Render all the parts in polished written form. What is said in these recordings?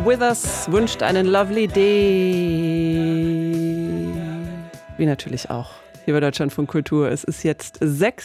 Withers wünscht einen lovely day. Wie natürlich auch hier bei Deutschlandfunk Kultur. Es ist jetzt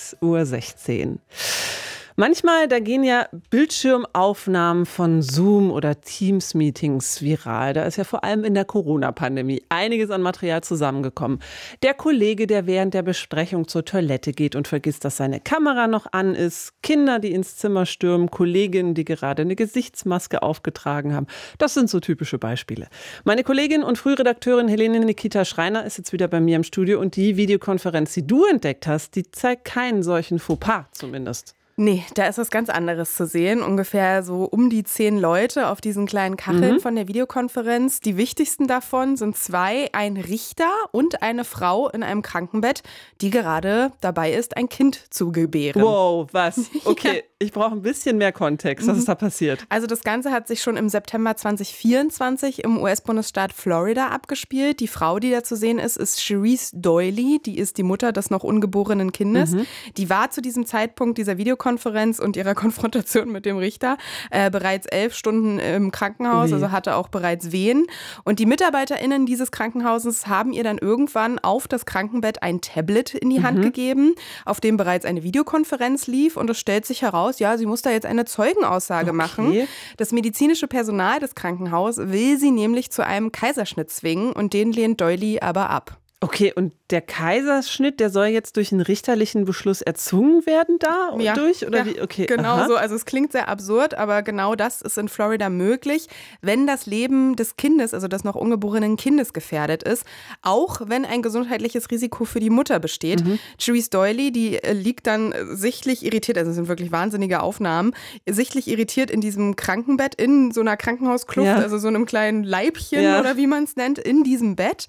6:16 Uhr. Manchmal, da gehen ja Bildschirmaufnahmen von Zoom- oder Teams-Meetings viral. Da ist ja vor allem in der Corona-Pandemie einiges an Material zusammengekommen. Der Kollege, der während der Besprechung zur Toilette geht und vergisst, dass seine Kamera noch an ist. Kinder, die ins Zimmer stürmen. Kolleginnen, die gerade eine Gesichtsmaske aufgetragen haben. Das sind so typische Beispiele. Meine Kollegin und Frühredakteurin Helene Nikita Schreiner ist jetzt wieder bei mir im Studio. Und die Videokonferenz, die du entdeckt hast, die zeigt keinen solchen Fauxpas zumindest. Nee, da ist was ganz anderes zu sehen. Ungefähr so um die 10 Leute auf diesen kleinen Kacheln von der Videokonferenz. Die wichtigsten davon sind 2, ein Richter und eine Frau in einem Krankenbett, die gerade dabei ist, ein Kind zu gebären. Wow, was? Okay, ja. Ich brauche ein bisschen mehr Kontext. Was ist da passiert? Also das Ganze hat sich schon im September 2024 im US-Bundesstaat Florida abgespielt. Die Frau, die da zu sehen ist, ist Cherise Doyley. Die ist die Mutter des noch ungeborenen Kindes. Die war zu diesem Zeitpunkt dieser Videokonferenz und ihrer Konfrontation mit dem Richter bereits 11 Stunden im Krankenhaus, also hatte auch bereits Wehen. Und die MitarbeiterInnen dieses Krankenhauses haben ihr dann irgendwann auf das Krankenbett ein Tablet in die Hand gegeben, auf dem bereits eine Videokonferenz lief. Und es stellt sich heraus, ja, sie muss da jetzt eine Zeugenaussage machen. Das medizinische Personal des Krankenhauses will sie nämlich zu einem Kaiserschnitt zwingen und den lehnt Doyley aber ab. Okay, und der Kaiserschnitt, der soll jetzt durch einen richterlichen Beschluss erzwungen werden da? Ja, durch? Oder ja, wie? Okay, genau so. Also es klingt sehr absurd, aber genau das ist in Florida möglich, wenn das Leben des Kindes, also des noch ungeborenen Kindes gefährdet ist, auch wenn ein gesundheitliches Risiko für die Mutter besteht. Cherise Doyley, die liegt dann sichtlich irritiert, also es sind wirklich wahnsinnige Aufnahmen, sichtlich irritiert in diesem Krankenbett, in so einer Krankenhauskluft, also so einem kleinen Leibchen oder wie man es nennt, in diesem Bett.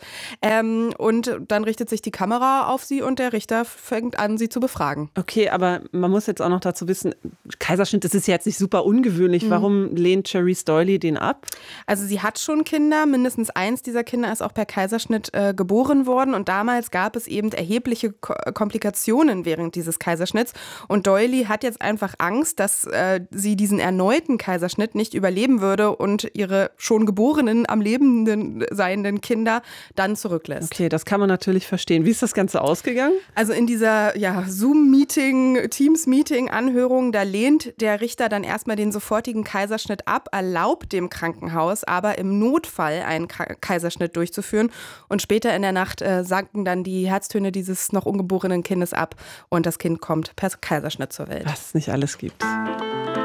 Und dann richtet sich die Kamera auf sie und der Richter fängt an, sie zu befragen. Okay, aber man muss jetzt auch noch dazu wissen, Kaiserschnitt, das ist ja jetzt nicht super ungewöhnlich. Warum lehnt Cherise Doyley den ab? Also sie hat schon Kinder, mindestens eins dieser Kinder ist auch per Kaiserschnitt geboren worden und damals gab es eben erhebliche Komplikationen während dieses Kaiserschnitts und Doyley hat jetzt einfach Angst, dass sie diesen erneuten Kaiserschnitt nicht überleben würde und ihre schon geborenen, am Leben seienden Kinder dann zurücklässt. Okay, das kann man natürlich verstehen. Wie ist das Ganze ausgegangen? Also in dieser Zoom-Meeting, Teams-Meeting-Anhörung, da lehnt der Richter dann erstmal den sofortigen Kaiserschnitt ab, erlaubt dem Krankenhaus aber im Notfall einen Kaiserschnitt durchzuführen. Und später in der Nacht sanken dann die Herztöne dieses noch ungeborenen Kindes ab und das Kind kommt per Kaiserschnitt zur Welt. Was es nicht alles gibt.